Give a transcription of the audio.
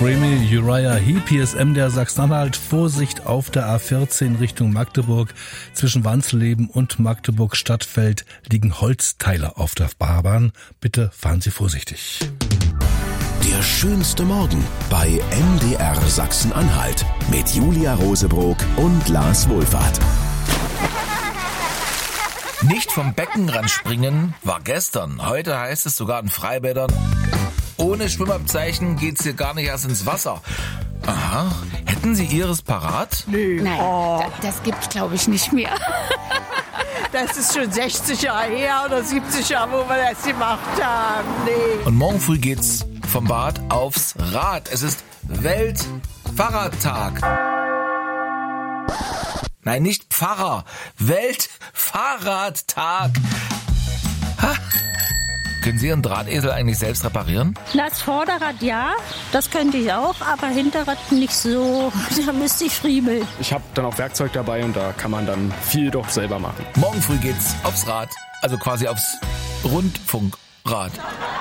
Remy, Uriah Heep. Hier ist MDR Sachsen-Anhalt. Vorsicht auf der A14 Richtung Magdeburg. Zwischen Wansleben und Magdeburg-Stadtfeld liegen Holzteile auf der Fahrbahn. Bitte fahren Sie vorsichtig. Der schönste Morgen bei MDR Sachsen-Anhalt mit Julia Rosebrock und Lars Wohlfahrt. Nicht vom Beckenrand springen war gestern. Heute heißt es sogar in Freibädern: ohne Schwimmabzeichen geht's hier gar nicht erst ins Wasser. Aha. Hätten Sie Ihres parat? Nein, das gibt's, glaube ich, nicht mehr. Das ist schon 60 Jahre her oder 70 Jahre, wo wir das gemacht haben. Nee. Und morgen früh geht's vom Bad aufs Rad. Es ist Weltfahrradtag. Nein, nicht Pfarrer. Weltfahrradtag. Ha. Können Sie Ihren Drahtesel eigentlich selbst reparieren? Das Vorderrad ja, das könnte ich auch, aber Hinterrad nicht so. Da müsste ich friemeln. Ich habe dann auch Werkzeug dabei und da kann man dann viel doch selber machen. Morgen früh geht's aufs Rad, also quasi aufs Rundfunkrad.